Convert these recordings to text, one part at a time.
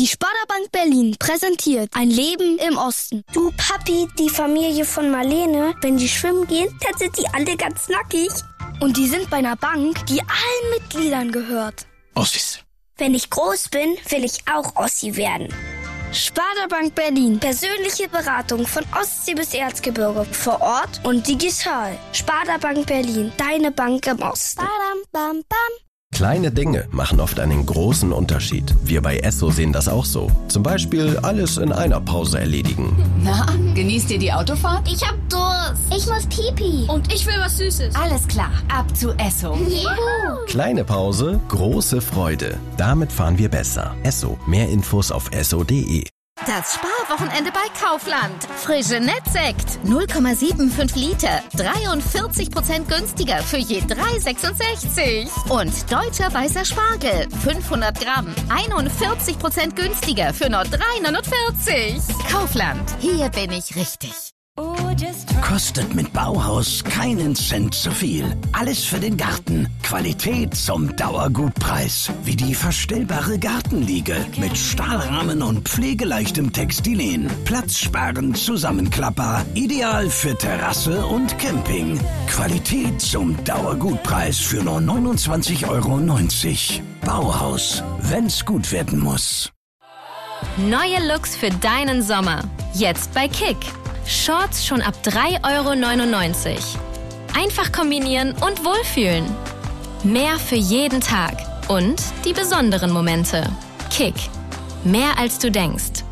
Die Sparda-Bank Berlin präsentiert ein Leben im Osten. Du Papi, die Familie von Marlene, wenn die schwimmen gehen, dann sind die alle ganz nackig. Und die sind bei einer Bank, die allen Mitgliedern gehört. Ossis. Wenn ich groß bin, will ich auch Ossi werden. Sparda-Bank Berlin. Persönliche Beratung von Ostsee bis Erzgebirge. Vor Ort und digital. Sparda-Bank Berlin. Deine Bank im Osten. Badam, bam, bam. Kleine Dinge machen oft einen großen Unterschied. Wir bei Esso sehen das auch so. Zum Beispiel alles in einer Pause erledigen. Na, genießt ihr die Autofahrt? Ich hab Durst. Ich muss Pipi. Und ich will was Süßes. Alles klar, ab zu Esso. Juhu. Kleine Pause, große Freude. Damit fahren wir besser. Esso. Mehr Infos auf esso.de. Das Sparwochenende bei Kaufland. Frische Nettsekt. 0,75 Liter. 43% günstiger für je 3,66. Und deutscher weißer Spargel. 500 Gramm. 41% günstiger für nur 3,49. Kaufland. Hier bin ich richtig. Kostet mit Bauhaus keinen Cent zu viel. Alles für den Garten. Qualität zum Dauergutpreis. Wie die verstellbare Gartenliege mit Stahlrahmen und pflegeleichtem Textilien. Platzsparend Zusammenklapper. Ideal für Terrasse und Camping. Qualität zum Dauergutpreis für nur 29,90 €. Bauhaus. Wenn's gut werden muss. Neue Looks für deinen Sommer. Jetzt bei Kick. Shorts schon ab 3,99 €. Einfach kombinieren und wohlfühlen. Mehr für jeden Tag und die besonderen Momente. Kick. Mehr als du denkst.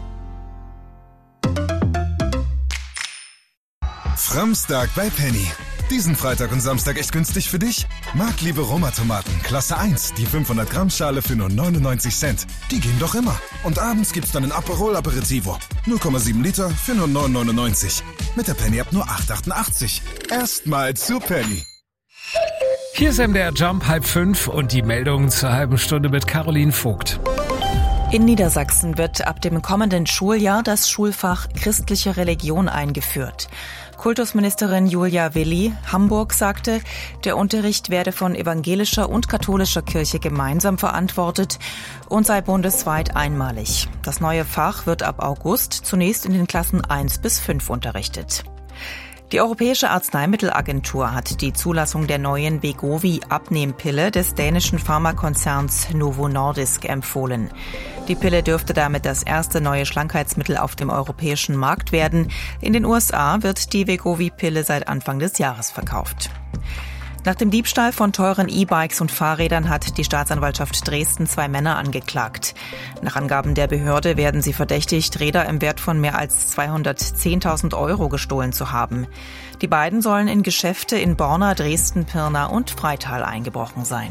Framstag bei Penny. Diesen Freitag und Samstag echt günstig für dich? Marktliebe Roma-Tomaten, Klasse 1, die 500 Gramm Schale für nur 99 Cent. Die gehen doch immer. Und abends gibt's dann ein Aperol Aperitivo. 0,7 Liter für nur 9,99. Mit der Penny ab nur 8,88. Erstmal zu Penny. Hier ist MDR Jump 4:30 und die Meldung zur halben Stunde mit Caroline Vogt. In Niedersachsen wird ab dem kommenden Schuljahr das Schulfach Christliche Religion eingeführt. Kultusministerin Julia Willi Hamburg sagte, der Unterricht werde von evangelischer und katholischer Kirche gemeinsam verantwortet und sei bundesweit einmalig. Das neue Fach wird ab August zunächst in den Klassen 1 bis 5 unterrichtet. Die Europäische Arzneimittelagentur hat die Zulassung der neuen Wegovy-Abnehmpille des dänischen Pharmakonzerns Novo Nordisk empfohlen. Die Pille dürfte damit das erste neue Schlankheitsmittel auf dem europäischen Markt werden. In den USA wird die Wegovy-Pille seit Anfang des Jahres verkauft. Nach dem Diebstahl von teuren E-Bikes und Fahrrädern hat die Staatsanwaltschaft Dresden 2 Männer angeklagt. Nach Angaben der Behörde werden sie verdächtigt, Räder im Wert von mehr als 210.000 € gestohlen zu haben. Die beiden sollen in Geschäfte in Borna, Dresden, Pirna und Freital eingebrochen sein.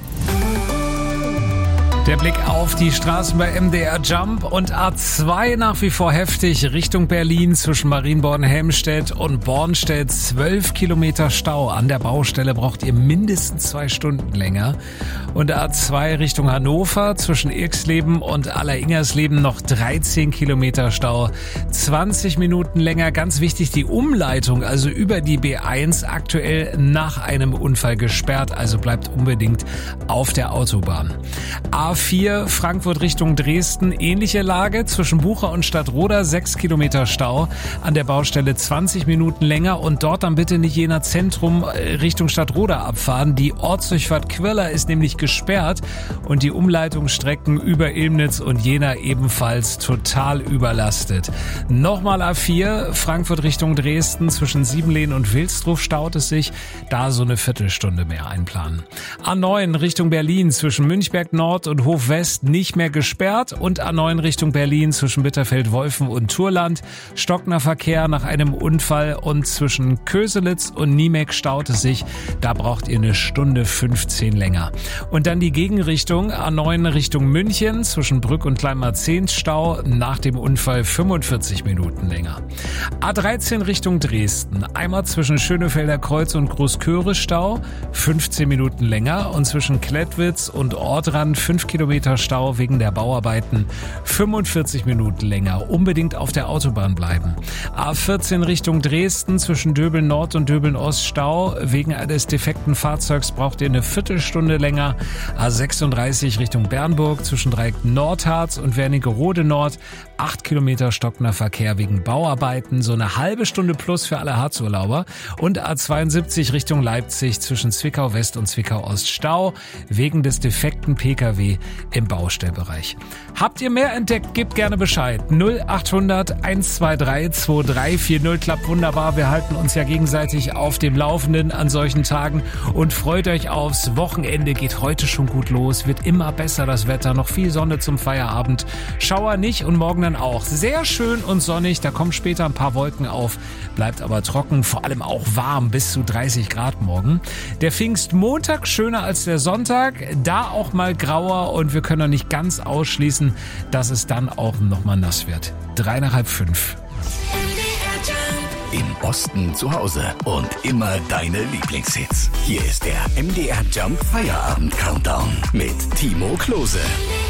Der Blick auf die Straßen bei MDR Jump und A2 nach wie vor heftig Richtung Berlin zwischen Marienborn-Helmstedt und Bornstedt. 12 Kilometer Stau. An der Baustelle braucht ihr mindestens 2 Stunden länger. Und A2 Richtung Hannover zwischen Irxleben und Alleringers-Leben noch 13 Kilometer Stau. 20 Minuten länger. Ganz wichtig, die Umleitung, also über die B1 aktuell nach einem Unfall gesperrt. Also bleibt unbedingt auf der Autobahn. A4 Frankfurt Richtung Dresden, ähnliche Lage zwischen Bucha und Stadtroda, 6 Kilometer Stau. An der Baustelle 20 Minuten länger und dort dann bitte nicht Jena Zentrum Richtung Stadtroda abfahren. Die Ortsdurchfahrt Quirla ist nämlich gesperrt und die Umleitungsstrecken über Ilmnitz und Jena ebenfalls total überlastet. Nochmal A4 Frankfurt Richtung Dresden, zwischen Siebenlehn und Wilsdruf staut es sich. Da so eine Viertelstunde mehr einplanen. A9 Richtung Berlin zwischen Münchberg Nord und Hof-West nicht mehr gesperrt und A9 Richtung Berlin zwischen Bitterfeld-Wolfen und Turland. Stockner Verkehr nach einem Unfall und zwischen Köselitz und Niemek staut es sich. Da braucht ihr 1:15 länger. Und dann die Gegenrichtung A9 Richtung München zwischen Brück und Kleinmarzehns Stau. Nach dem Unfall 45 Minuten länger. A13 Richtung Dresden. Einmal zwischen Schönefelder Kreuz und Großköre Stau. 15 Minuten länger und zwischen Klettwitz und Ortrand 5 Kilometer Stau wegen der Bauarbeiten, 45 Minuten länger. Unbedingt auf der Autobahn bleiben. A14 Richtung Dresden zwischen Döbeln Nord und Döbeln Ost Stau. Wegen eines defekten Fahrzeugs braucht ihr eine Viertelstunde länger. A36 Richtung Bernburg zwischen Dreieck Nordharz und Wernigerode Nord. 8 Kilometer stockender Verkehr wegen Bauarbeiten. So eine halbe Stunde plus für alle Harzurlauber. Und A72 Richtung Leipzig zwischen Zwickau West und Zwickau Ost Stau. Wegen des defekten Pkw im Baustellbereich. Habt ihr mehr entdeckt? Gebt gerne Bescheid. 0800 123 2340 klappt wunderbar. Wir halten uns ja gegenseitig auf dem Laufenden an solchen Tagen und freut euch aufs Wochenende. Geht heute schon gut los. Wird immer besser das Wetter. Noch viel Sonne zum Feierabend. Schauer nicht und morgen dann auch. Sehr schön und sonnig. Da kommen später ein paar Wolken auf. Bleibt aber trocken. Vor allem auch warm. Bis zu 30 Grad morgen. Der Pfingstmontag schöner als der Sonntag. Da auch mal grauer und wir können noch nicht ganz ausschließen, dass es dann auch nochmal nass wird. 4:30. Im Osten zu Hause und immer deine Lieblingshits. Hier ist der MDR Jump Feierabend Countdown mit Timo Klose.